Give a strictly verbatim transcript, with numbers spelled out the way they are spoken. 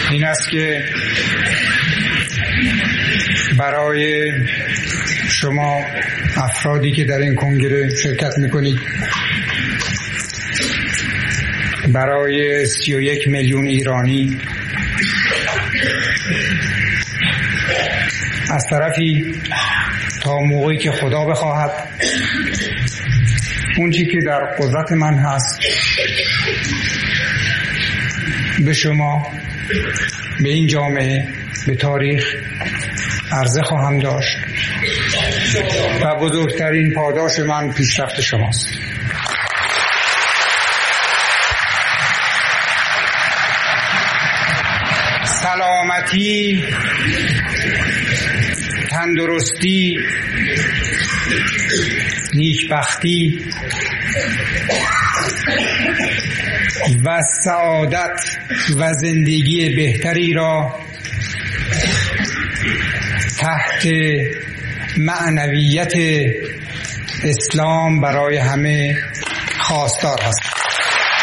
این است که برای شما افرادی که در این کنگره شرکت میکنید، برای سی و یک میلیون ایرانی، از طرفی تا موقعی که خدا بخواهد اون چی که در قدرت من هست به شما، به این جامعه، به تاریخ عرضه خواهم داشت و بزرگترین پاداش من پیشرفت شماست. سلامتی، تندرستی، نیکبختی و سعادت و زندگی بهتری را تحت معنویت اسلام برای همه خواستار هست.